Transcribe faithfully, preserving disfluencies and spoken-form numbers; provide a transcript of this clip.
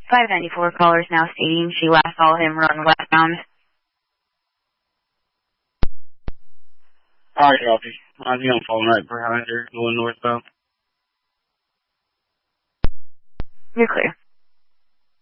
five ninety-four callers now stating she last saw him run westbound. Alright, copy. I think I'm falling right behind her, going northbound. You're clear.